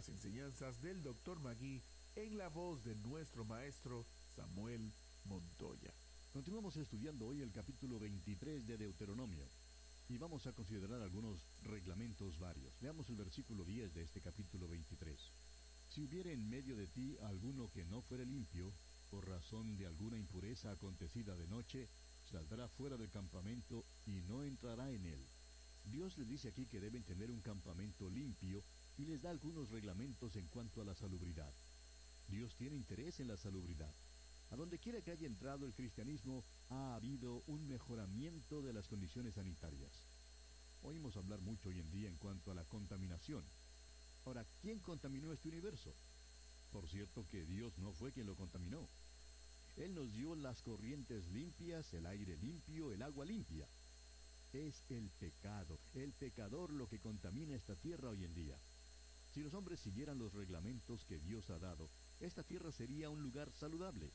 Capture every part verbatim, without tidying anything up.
las enseñanzas del doctor Magui en la voz de nuestro maestro Samuel Montoya. Continuamos estudiando hoy el capítulo veintitrés de Deuteronomio y vamos a considerar algunos reglamentos varios. Veamos el versículo diez de este capítulo veintitrés. Si hubiere en medio de ti alguno que no fuere limpio, por razón de alguna impureza acontecida de noche, saldrá fuera del campamento y no entrará en él. Dios les dice aquí que deben tener un campamento limpio y les da algunos reglamentos en cuanto a la salubridad. Dios tiene interés en la salubridad. A donde quiera que haya entrado el cristianismo, ha habido un mejoramiento de las condiciones sanitarias. Oímos hablar mucho hoy en día en cuanto a la contaminación. Ahora, ¿quién contaminó este universo? Por cierto que Dios no fue quien lo contaminó. Él nos dio las corrientes limpias, el aire limpio, el agua limpia. Es el pecado, el pecador lo que contamina esta tierra hoy en día. Si los hombres siguieran los reglamentos que Dios ha dado, esta tierra sería un lugar saludable.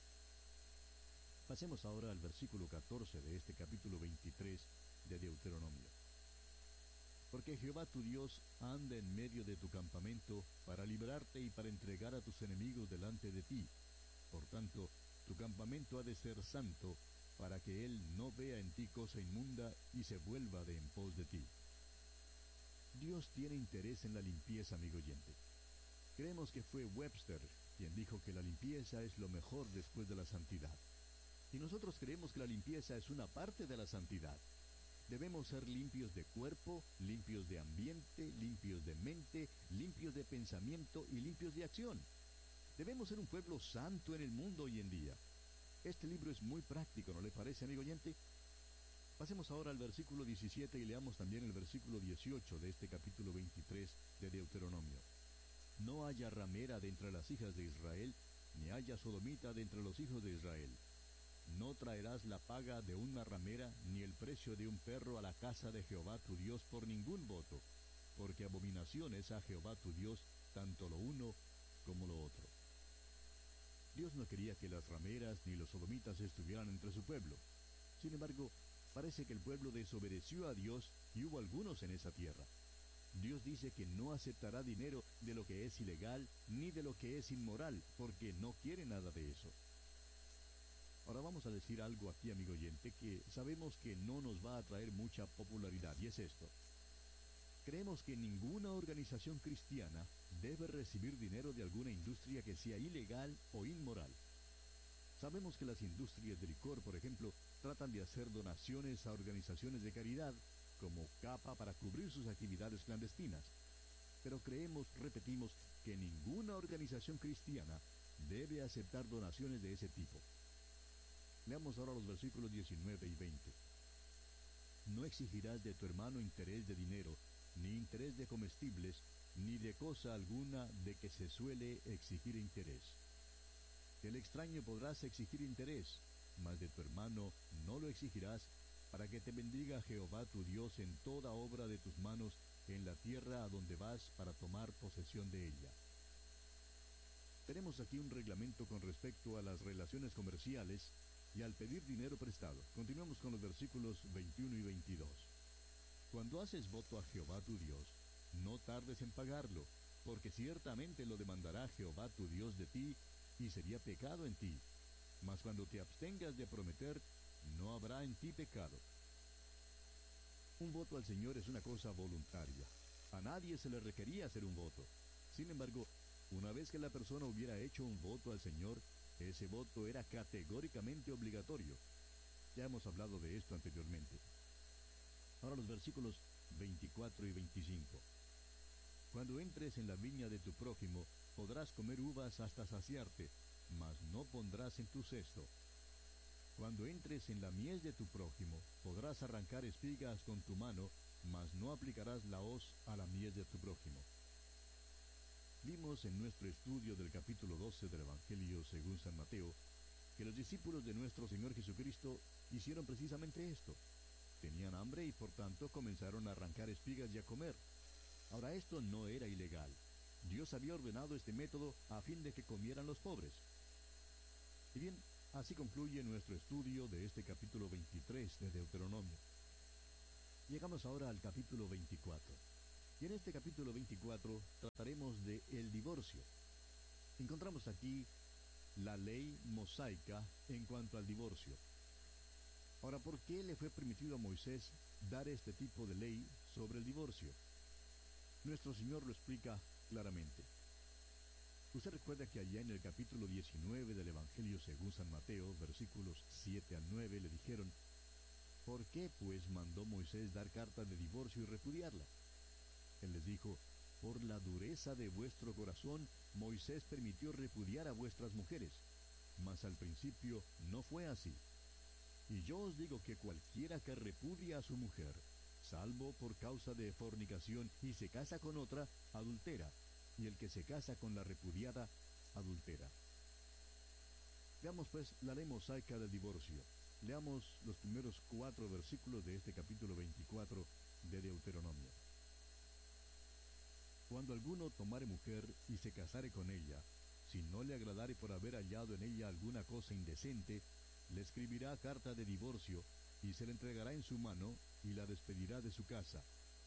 Pasemos ahora al versículo catorce de este capítulo veintitrés de Deuteronomio. Porque Jehová tu Dios anda en medio de tu campamento para librarte y para entregar a tus enemigos delante de ti. Por tanto, tu campamento ha de ser santo, para que Él no vea en ti cosa inmunda y se vuelva de en pos de ti. Dios tiene interés en la limpieza, amigo oyente. Creemos que fue Webster quien dijo que la limpieza es lo mejor después de la santidad. Y nosotros creemos que la limpieza es una parte de la santidad. Debemos ser limpios de cuerpo, limpios de ambiente, limpios de mente, limpios de pensamiento y limpios de acción. Debemos ser un pueblo santo en el mundo hoy en día. Este libro es muy práctico, ¿no le parece, amigo oyente? Pasemos ahora al versículo diecisiete y leamos también el versículo dieciocho de este capítulo veintitrés de Deuteronomio. No haya ramera de entre las hijas de Israel, ni haya sodomita de entre los hijos de Israel. No traerás la paga de una ramera, ni el precio de un perro a la casa de Jehová tu Dios por ningún voto, porque abominación es a Jehová tu Dios tanto lo uno como lo otro. Dios no quería que las rameras ni los sodomitas estuvieran entre su pueblo. Sin embargo, parece que el pueblo desobedeció a Dios y hubo algunos en esa tierra. Dios dice que no aceptará dinero de lo que es ilegal ni de lo que es inmoral, porque no quiere nada de eso. Ahora vamos a decir algo aquí, amigo oyente, que sabemos que no nos va a traer mucha popularidad, y es esto. Creemos que ninguna organización cristiana debe recibir dinero de alguna industria que sea ilegal o inmoral. Sabemos que las industrias de licor, por ejemplo, tratan de hacer donaciones a organizaciones de caridad, como capa para cubrir sus actividades clandestinas. Pero creemos, repetimos, que ninguna organización cristiana debe aceptar donaciones de ese tipo. Leamos ahora los versículos diecinueve y veinte. No exigirás de tu hermano interés de dinero, ni interés de comestibles, ni de cosa alguna de que se suele exigir interés. Del extraño podrás exigir interés, mas de tu hermano no lo exigirás, para que te bendiga Jehová tu Dios en toda obra de tus manos, en la tierra a donde vas para tomar posesión de ella. Tenemos aquí un reglamento con respecto a las relaciones comerciales y al pedir dinero prestado. Continuamos con los versículos veintiuno y veintidós. Cuando haces voto a Jehová tu Dios, no tardes en pagarlo, porque ciertamente lo demandará Jehová tu Dios de ti, y sería pecado en ti. Mas cuando te abstengas de prometer, no habrá en ti pecado. Un voto al Señor es una cosa voluntaria. A nadie se le requería hacer un voto. Sin embargo, una vez que la persona hubiera hecho un voto al Señor, ese voto era categóricamente obligatorio. Ya hemos hablado de esto anteriormente. Ahora los versículos veinticuatro y veinticinco. Cuando entres en la viña de tu prójimo, podrás comer uvas hasta saciarte, mas no pondrás en tu cesto. Cuando entres en la mies de tu prójimo, podrás arrancar espigas con tu mano, mas no aplicarás la hoz a la mies de tu prójimo. Vimos en nuestro estudio del capítulo doce del Evangelio según San Mateo, que los discípulos de nuestro Señor Jesucristo hicieron precisamente esto. Tenían hambre y por tanto comenzaron a arrancar espigas y a comer. Ahora esto no era ilegal. Dios había ordenado este método a fin de que comieran los pobres. Y bien, así concluye nuestro estudio de este capítulo veintitrés de Deuteronomio. Llegamos ahora al capítulo veinticuatro. Y en este capítulo veinticuatro trataremos hablaremos de el divorcio. Encontramos aquí la ley mosaica en cuanto al divorcio. Ahora, ¿por qué le fue permitido a Moisés dar este tipo de ley sobre el divorcio? Nuestro Señor lo explica claramente. Usted recuerda que allá en el capítulo diecinueve del Evangelio según San Mateo, versículos siete al nueve, le dijeron: ¿por qué pues mandó Moisés dar carta de divorcio y repudiarla? Él les dijo: por la dureza de vuestro corazón, Moisés permitió repudiar a vuestras mujeres, mas al principio no fue así. Y yo os digo que cualquiera que repudia a su mujer, salvo por causa de fornicación, y se casa con otra, adultera, y el que se casa con la repudiada, adultera. Veamos pues la ley mosaica del divorcio. Leamos los primeros cuatro versículos de este capítulo veinticuatro de Deuteronomio. Cuando alguno tomare mujer y se casare con ella, si no le agradare por haber hallado en ella alguna cosa indecente, le escribirá carta de divorcio, y se la entregará en su mano, y la despedirá de su casa.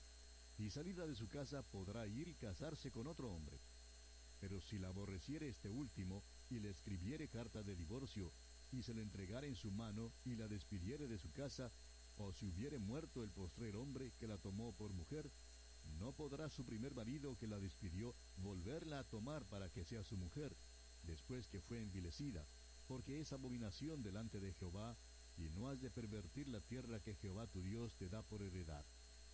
Y salida de su casa podrá ir y casarse con otro hombre. Pero si la aborreciere este último, y le escribiere carta de divorcio, y se la entregare en su mano, y la despidiere de su casa, o si hubiere muerto el postrer hombre que la tomó por mujer, no podrá su primer marido que la despidió volverla a tomar para que sea su mujer, después que fue envilecida, porque es abominación delante de Jehová, y no has de pervertir la tierra que Jehová tu Dios te da por heredad.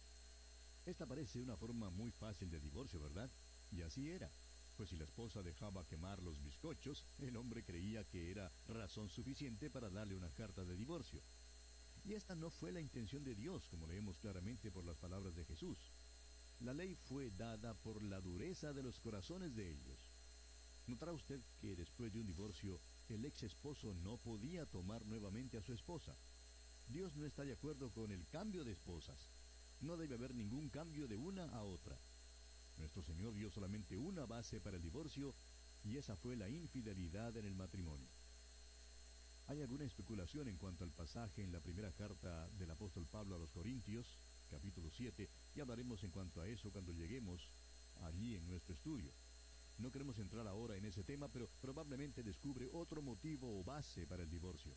Esta parece una forma muy fácil de divorcio, ¿verdad? Y así era, pues si la esposa dejaba quemar los bizcochos, el hombre creía que era razón suficiente para darle una carta de divorcio. Y esta no fue la intención de Dios, como leemos claramente por las palabras de Jesús. La ley fue dada por la dureza de los corazones de ellos. Notará usted que después de un divorcio, el ex esposo no podía tomar nuevamente a su esposa. Dios no está de acuerdo con el cambio de esposas. No debe haber ningún cambio de una a otra. Nuestro Señor dio solamente una base para el divorcio, y esa fue la infidelidad en el matrimonio. Hay alguna especulación en cuanto al pasaje en la primera carta del apóstol Pablo a los Corintios, capítulo siete, y hablaremos en cuanto a eso cuando lleguemos allí en nuestro estudio. No queremos entrar ahora en ese tema, pero probablemente descubre otro motivo o base para el divorcio.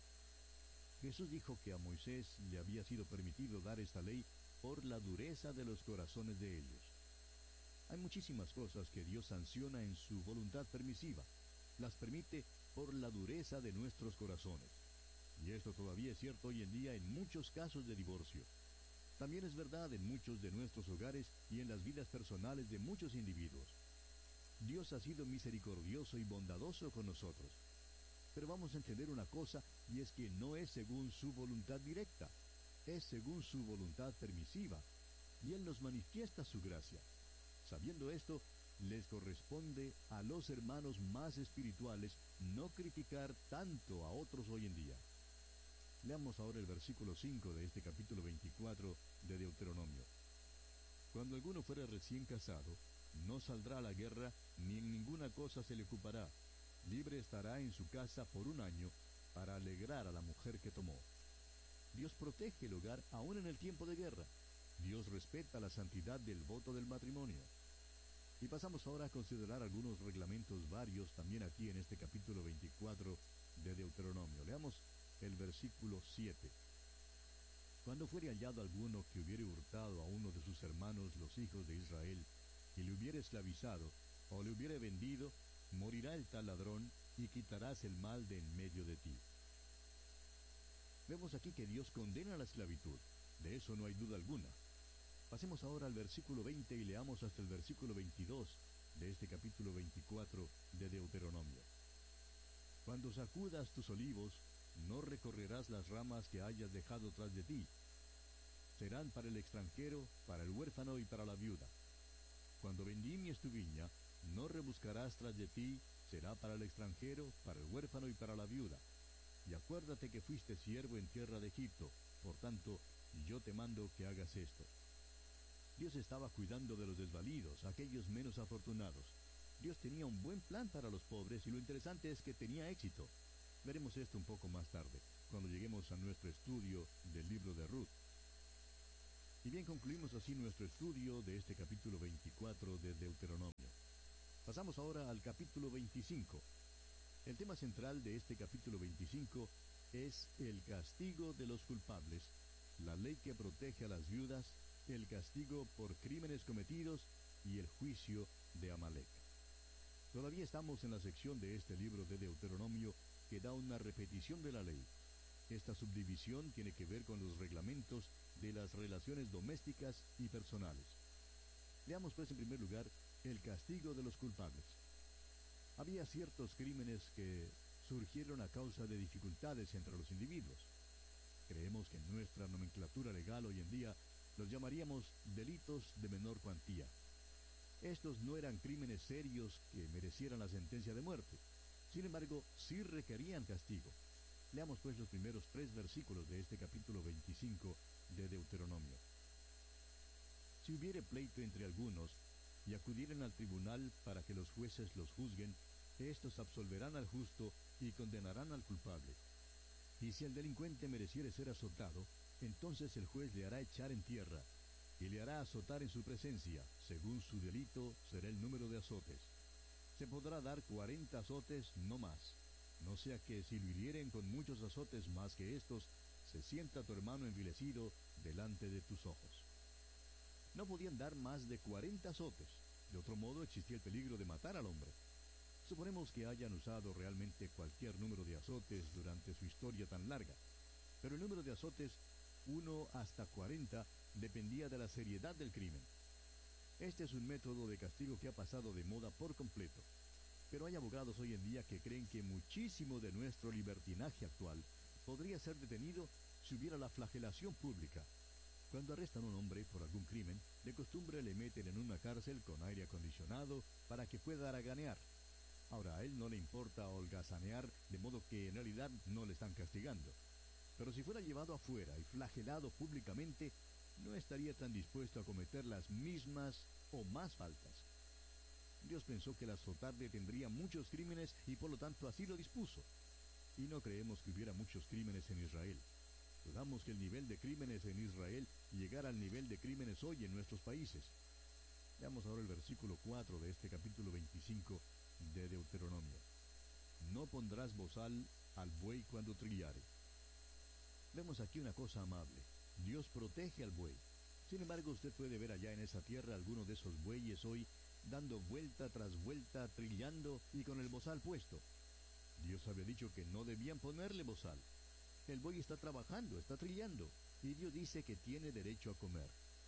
Jesús dijo que a Moisés le había sido permitido dar esta ley por la dureza de los corazones de ellos. Hay muchísimas cosas que Dios sanciona en su voluntad permisiva. Las permite por la dureza de nuestros corazones. Y esto todavía es cierto hoy en día en muchos casos de divorcio. También es verdad en muchos de nuestros hogares y en las vidas personales de muchos individuos. Dios ha sido misericordioso y bondadoso con nosotros. Pero vamos a entender una cosa, y es que no es según su voluntad directa, es según su voluntad permisiva, y Él nos manifiesta su gracia. Sabiendo esto, les corresponde a los hermanos más espirituales no criticar tanto a otros hoy en día. Leamos ahora el versículo cinco de este capítulo veinticuatro de Deuteronomio. Cuando alguno fuere recién casado, no saldrá a la guerra, ni en ninguna cosa se le ocupará. Libre estará en su casa por un año, para alegrar a la mujer que tomó. Dios protege el hogar aún en el tiempo de guerra. Dios respeta la santidad del voto del matrimonio. Y pasamos ahora a considerar algunos reglamentos varios también aquí en este capítulo veinticuatro de Deuteronomio. Leamos el versículo siete. Cuando fuere hallado alguno que hubiere hurtado a uno de sus hermanos los hijos de Israel, y le hubiere esclavizado, o le hubiere vendido, morirá el tal ladrón, y quitarás el mal de en medio de ti. Vemos aquí que Dios condena la esclavitud. De eso no hay duda alguna. Pasemos ahora al versículo veinte y leamos hasta el versículo veintidós de este capítulo veinticuatro de Deuteronomio. Cuando sacudas tus olivos, no recorrerás las ramas que hayas dejado tras de ti. Serán para el extranjero, para el huérfano y para la viuda. Cuando vendimies tu viña, no rebuscarás tras de ti, será para el extranjero, para el huérfano y para la viuda. Y acuérdate que fuiste siervo en tierra de Egipto, por tanto, yo te mando que hagas esto. Dios estaba cuidando de los desvalidos, aquellos menos afortunados. Dios tenía un buen plan para los pobres, y lo interesante es que tenía éxito. Veremos esto un poco más tarde, cuando lleguemos a nuestro estudio del libro de Ruth. Y bien, concluimos así nuestro estudio de este capítulo veinticuatro de Deuteronomio. Pasamos ahora al capítulo veinticinco. El tema central de este capítulo veinticinco es el castigo de los culpables, la ley que protege a las viudas, el castigo por crímenes cometidos y el juicio de Amalek. Todavía estamos en la sección de este libro de Deuteronomio que da una repetición de la ley. Esta subdivisión tiene que ver con los reglamentos de las relaciones domésticas y personales. Veamos pues en primer lugar el castigo de los culpables. Había ciertos crímenes que surgieron a causa de dificultades entre los individuos. Creemos que en nuestra nomenclatura legal hoy en día los llamaríamos delitos de menor cuantía. Estos no eran crímenes serios que merecieran la sentencia de muerte. Sin embargo, sí requerían castigo. Leamos pues los primeros tres versículos de este capítulo veinticinco de Deuteronomio. Si hubiere pleito entre algunos, y acudieren al tribunal para que los jueces los juzguen, éstos absolverán al justo y condenarán al culpable. Y si el delincuente mereciere ser azotado, entonces el juez le hará echar en tierra, y le hará azotar en su presencia, según su delito será el número de azotes. Se podrá dar cuarenta azotes, no más. No sea que si lo hirieren con muchos azotes más que estos, se sienta tu hermano envilecido delante de tus ojos. No podían dar más de cuarenta azotes. De otro modo existía el peligro de matar al hombre. Suponemos que hayan usado realmente cualquier número de azotes durante su historia tan larga. Pero el número de azotes, uno hasta cuarenta, dependía de la seriedad del crimen. Este es un método de castigo que ha pasado de moda por completo. Pero hay abogados hoy en día que creen que muchísimo de nuestro libertinaje actual podría ser detenido si hubiera la flagelación pública. Cuando arrestan a un hombre por algún crimen, de costumbre le meten en una cárcel con aire acondicionado para que pueda haraganear. Ahora, a él no le importa holgazanear, de modo que en realidad no le están castigando. Pero si fuera llevado afuera y flagelado públicamente, no estaría tan dispuesto a cometer las mismas o más faltas. Dios pensó que el azotar detendría muchos crímenes y por lo tanto así lo dispuso. Y no creemos que hubiera muchos crímenes en Israel. Dudamos que el nivel de crímenes en Israel llegara al nivel de crímenes hoy en nuestros países. Veamos ahora el versículo cuatro de este capítulo veinticinco de Deuteronomio. No pondrás bozal al buey cuando trillare. Vemos aquí una cosa amable. Dios protege al buey. Sin embargo, usted puede ver allá en esa tierra algunos de esos bueyes hoy dando vuelta tras vuelta, trillando y con el bozal puesto. Dios había dicho que no debían ponerle bozal. El buey está trabajando, está trillando, y Dios dice que tiene derecho a comer.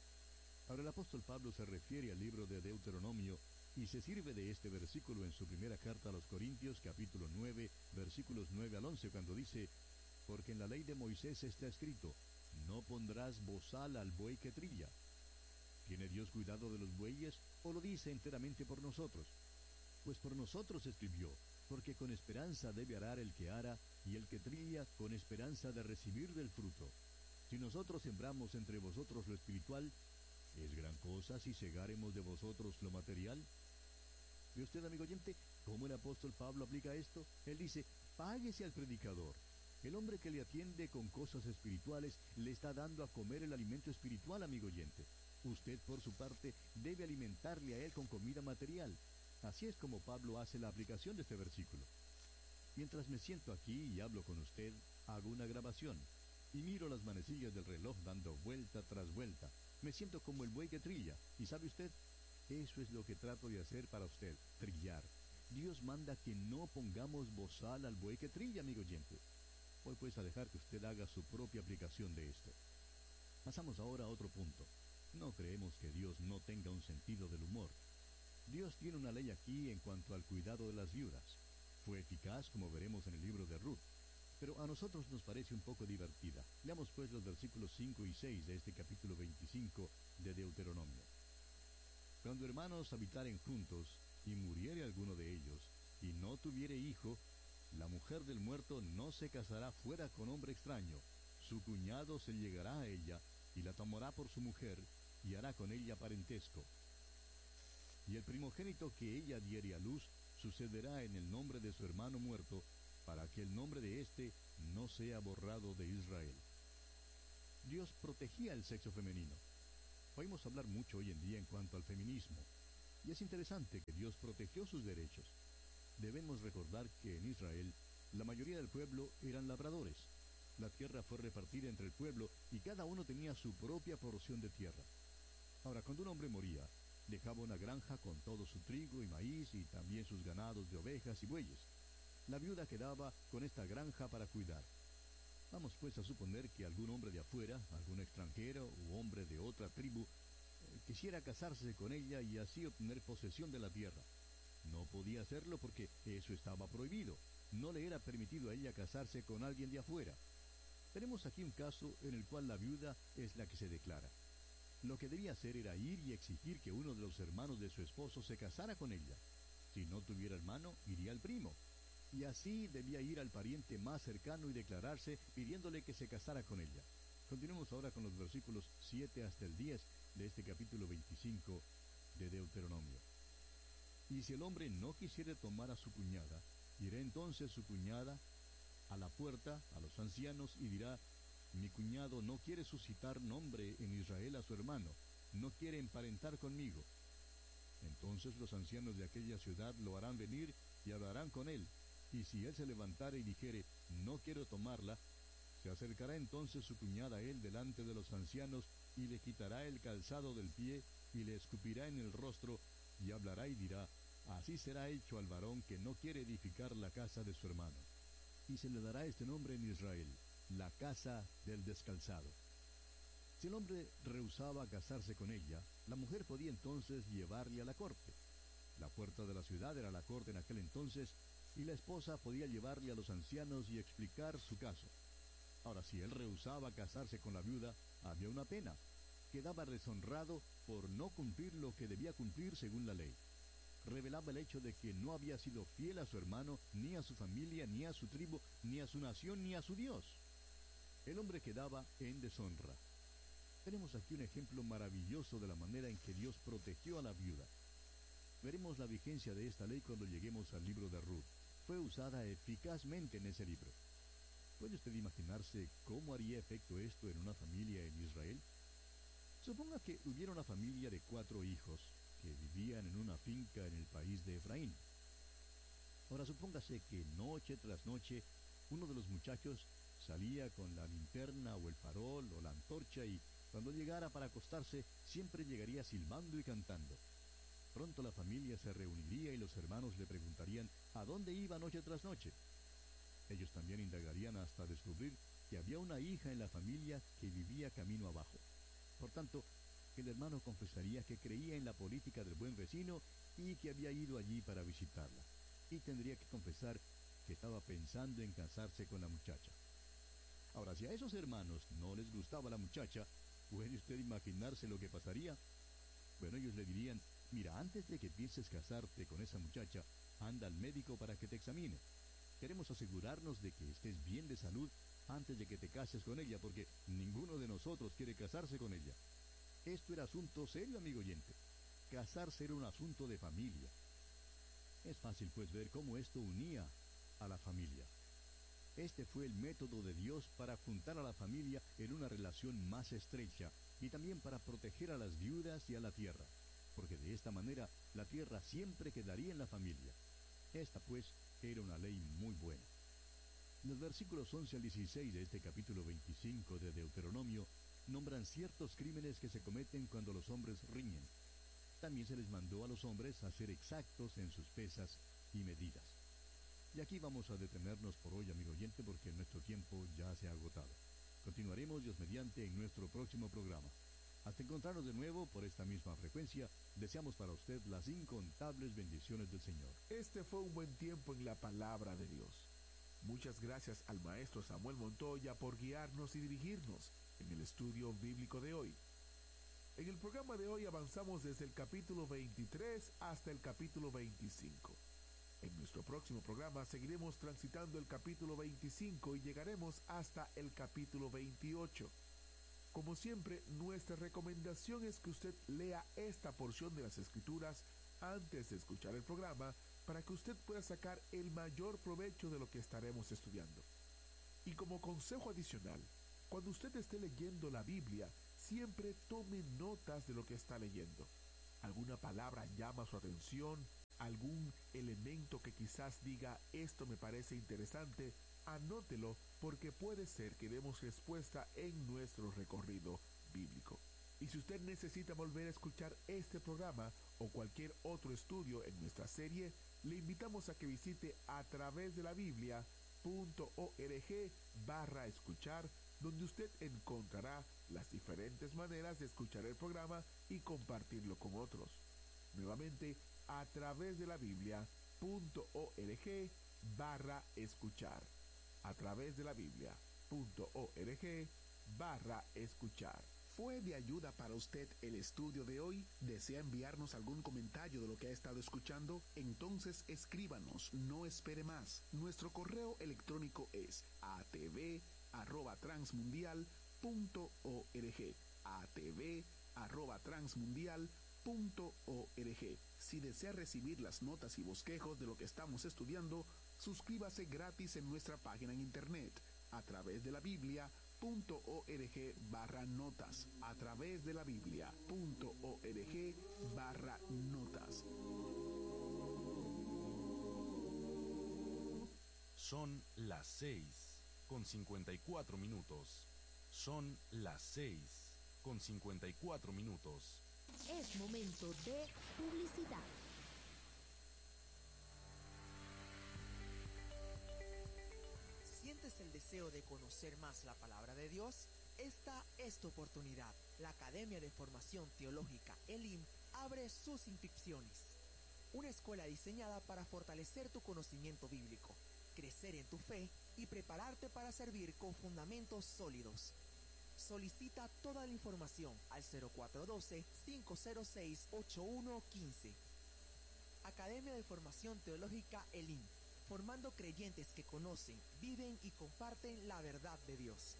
Ahora el apóstol Pablo se refiere al libro de Deuteronomio y se sirve de este versículo en su primera carta a los Corintios, capítulo nueve, versículos nueve al once, cuando dice: porque en la ley de Moisés está escrito, no pondrás bozal al buey que trilla. ¿Tiene Dios cuidado de los bueyes o lo dice enteramente por nosotros? Pues por nosotros escribió, porque con esperanza debe arar el que ara, y el que trilla con esperanza de recibir del fruto. Si nosotros sembramos entre vosotros lo espiritual, ¿es gran cosa si segáremos de vosotros lo material? ¿Ve usted, amigo oyente, cómo el apóstol Pablo aplica esto? Él dice, páguese al predicador. El hombre que le atiende con cosas espirituales le está dando a comer el alimento espiritual, amigo oyente. Usted, por su parte, debe alimentarle a él con comida material. Así es como Pablo hace la aplicación de este versículo. Mientras me siento aquí y hablo con usted, hago una grabación y miro las manecillas del reloj dando vuelta tras vuelta. Me siento como el buey que trilla. ¿Y sabe usted? Eso es lo que trato de hacer para usted, trillar. Dios manda que no pongamos bozal al buey que trilla, amigo oyente. Voy pues a dejar que usted haga su propia aplicación de esto. Pasamos ahora a otro punto. No creemos que Dios no tenga un sentido del humor. Dios tiene una ley aquí en cuanto al cuidado de las viudas. Fue eficaz, como veremos en el libro de Ruth, pero a nosotros nos parece un poco divertida. Leamos pues los versículos cinco y seis de este capítulo veinticinco de Deuteronomio. Cuando hermanos habitaren juntos, y muriere alguno de ellos, y no tuviere hijo, la mujer del muerto no se casará fuera con hombre extraño. Su cuñado se llegará a ella, y la tomará por su mujer, y hará con ella parentesco. Y el primogénito que ella diere a luz, sucederá en el nombre de su hermano muerto, para que el nombre de éste no sea borrado de Israel. Dios protegía el sexo femenino. Oímos hablar mucho hoy en día en cuanto al feminismo. Y es interesante que Dios protegió sus derechos. Debemos recordar que en Israel la mayoría del pueblo eran labradores. La tierra fue repartida entre el pueblo y cada uno tenía su propia porción de tierra. Ahora, cuando un hombre moría, dejaba una granja con todo su trigo y maíz y también sus ganados de ovejas y bueyes. La viuda quedaba con esta granja para cuidar. Vamos pues a suponer que algún hombre de afuera, algún extranjero u hombre de otra tribu, eh, quisiera casarse con ella y así obtener posesión de la tierra. No podía hacerlo porque eso estaba prohibido. No le era permitido a ella casarse con alguien de afuera. Tenemos aquí un caso en el cual la viuda es la que se declara. Lo que debía hacer era ir y exigir que uno de los hermanos de su esposo se casara con ella. Si no tuviera hermano, iría al primo. Y así debía ir al pariente más cercano y declararse pidiéndole que se casara con ella. Continuemos ahora con los versículos siete hasta el diez de este capítulo veinticinco de Deuteronomio. Y si el hombre no quisiere tomar a su cuñada, irá entonces su cuñada a la puerta, a los ancianos, y dirá: mi cuñado no quiere suscitar nombre en Israel a su hermano, no quiere emparentar conmigo. Entonces los ancianos de aquella ciudad lo harán venir y hablarán con él. Y si él se levantare y dijere: no quiero tomarla, se acercará entonces su cuñada a él delante de los ancianos, y le quitará el calzado del pie, y le escupirá en el rostro, y hablará y dirá: así será hecho al varón que no quiere edificar la casa de su hermano. Y se le dará este nombre en Israel: la casa del descalzado. Si el hombre rehusaba casarse con ella, la mujer podía entonces llevarle a la corte. La puerta de la ciudad era la corte en aquel entonces, y la esposa podía llevarle a los ancianos y explicar su caso. Ahora, si él rehusaba casarse con la viuda, había una pena. Quedaba deshonrado por no cumplir lo que debía cumplir según la ley. Revelaba el hecho de que no había sido fiel a su hermano, ni a su familia, ni a su tribu, ni a su nación, ni a su Dios. El hombre quedaba en deshonra. Tenemos aquí un ejemplo maravilloso de la manera en que Dios protegió a la viuda. Veremos la vigencia de esta ley cuando lleguemos al libro de Ruth. Fue usada eficazmente en ese libro. ¿Puede usted imaginarse cómo haría efecto esto en una familia en Israel? Suponga que hubiera una familia de cuatro hijos que vivían en una finca en el país de Efraín. Ahora supóngase que noche tras noche uno de los muchachos salía con la linterna o el farol o la antorcha y cuando llegara para acostarse siempre llegaría silbando y cantando. Pronto la familia se reuniría y los hermanos le preguntarían a dónde iba noche tras noche. Ellos también indagarían hasta descubrir que había una hija en la familia que vivía camino abajo. Por tanto, el hermano confesaría que creía en la política del buen vecino y que había ido allí para visitarla. Y tendría que confesar que estaba pensando en casarse con la muchacha. Ahora, si a esos hermanos no les gustaba la muchacha, ¿puede usted imaginarse lo que pasaría? Bueno, ellos le dirían: mira, antes de que pienses casarte con esa muchacha, anda al médico para que te examine. Queremos asegurarnos de que estés bien de salud antes de que te cases con ella, porque ninguno de nosotros quiere casarse con ella. Esto era asunto serio, amigo oyente. Casarse era un asunto de familia. Es fácil pues ver cómo esto unía a la familia. Este fue el método de Dios para juntar a la familia en una relación más estrecha y también para proteger a las viudas y a la tierra, porque de esta manera la tierra siempre quedaría en la familia. Esta pues era una ley muy buena. Los versículos once al dieciséis de este capítulo veinticinco de Deuteronomio nombran ciertos crímenes que se cometen cuando los hombres riñen. También se les mandó a los hombres a ser exactos en sus pesas y medidas. Y aquí vamos a detenernos por hoy, amigo oyente, porque nuestro tiempo ya se ha agotado. Continuaremos, Dios mediante, en nuestro próximo programa. Hasta encontrarnos de nuevo por esta misma frecuencia, deseamos para usted las incontables bendiciones del Señor. Este fue un buen tiempo en la palabra de Dios. Muchas gracias al maestro Samuel Montoya por guiarnos y dirigirnos en el estudio bíblico de hoy. En el programa de hoy avanzamos desde el capítulo veintitrés hasta el capítulo veinticinco. En nuestro próximo programa seguiremos transitando el capítulo veinticinco y llegaremos hasta el capítulo veintiocho. Como siempre, nuestra recomendación es que usted lea esta porción de las Escrituras antes de escuchar el programa para que usted pueda sacar el mayor provecho de lo que estaremos estudiando. Y como consejo adicional, cuando usted esté leyendo la Biblia, siempre tome notas de lo que está leyendo. alguna palabra llama su atención, algún elemento que quizás diga esto me parece interesante, anótelo porque puede ser que demos respuesta en nuestro recorrido bíblico. Y si usted necesita volver a escuchar este programa o cualquier otro estudio en nuestra serie, le invitamos a que visite a través de la Biblia punto org barra escuchar, donde usted encontrará las diferentes maneras de escuchar el programa y compartirlo con otros. Nuevamente, a través de la Biblia punto org barra escuchar. A través de la Biblia punto org barra escuchar. ¿Fue de ayuda para usted el estudio de hoy? ¿Desea enviarnos algún comentario de lo que ha estado escuchando? Entonces escríbanos, no espere más. Nuestro correo electrónico es a t v arroba transmundial punto org. a t v arroba transmundial punto org. Si desea recibir las notas y bosquejos de lo que estamos estudiando, suscríbase gratis en nuestra página en internet a través de la Biblia punto org barra notas, a través de la Biblia punto org barra notas. Son las seis con cincuenta y cuatro minutos. Son las seis con cincuenta y cuatro minutos. Es momento de publicidad. ¿Sientes el deseo de conocer más la palabra de Dios? Esta es tu oportunidad. La Academia de Formación Teológica Elim abre sus inscripciones. Una escuela diseñada para fortalecer tu conocimiento bíblico, crecer en tu fe y prepararte para servir con fundamentos sólidos. Solicita toda la información al cero cuatro uno dos, cinco cero seis, ocho uno uno cinco. Academia de Formación Teológica Elim, formando creyentes que conocen, viven y comparten la verdad de Dios.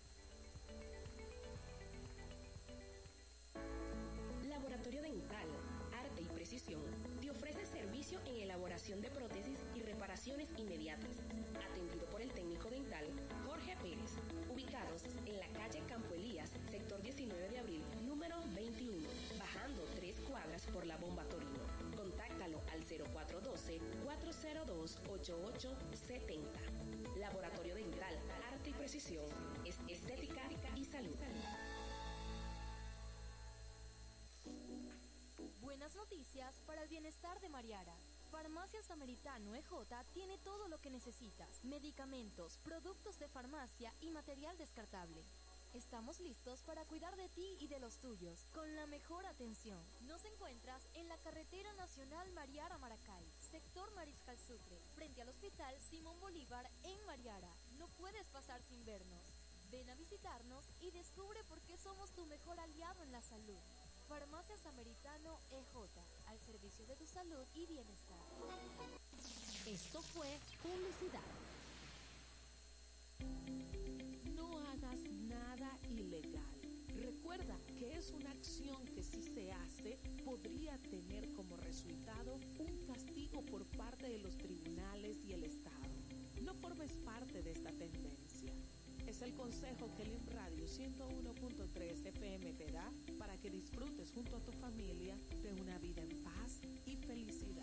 Laboratorio Dental, Arte y Precisión te ofrece servicio en elaboración de prótesis y reparaciones inmediatas. Atendido por el técnico dental Jorge Pérez, ubicados en la calle Campo Elías, sector diecinueve de abril, número veintiuno, bajando tres cuadras por la Bomba Torino. Contáctalo al cero cuatro uno dos, cuatro cero dos, ocho ocho siete cero. Laboratorio Dental, Arte y Precisión, es estética y salud. Buenas noticias para el bienestar de Mariara. Farmacia Samaritano E J tiene todo lo que necesitas: medicamentos, productos de farmacia y material descartable. Estamos listos para cuidar de ti y de los tuyos, con la mejor atención. Nos encuentras en la carretera nacional Mariara-Maracay, sector Mariscal Sucre, frente al Hospital Simón Bolívar en Mariara. No puedes pasar sin vernos. Ven a visitarnos y descubre por qué somos tu mejor aliado en la salud. Farmacia Samaritano E J, al servicio de tu salud y bienestar. Esto fue publicidad. No hagas nada ilegal. Recuerda que es una acción que, si se hace, podría tener como resultado un castigo por parte de los tribunales y el Estado. No formes parte de esta tendencia. Es el consejo que Elim Radio ciento uno punto tres F M te da para que disfrutes junto a tu familia de una vida en paz y felicidad.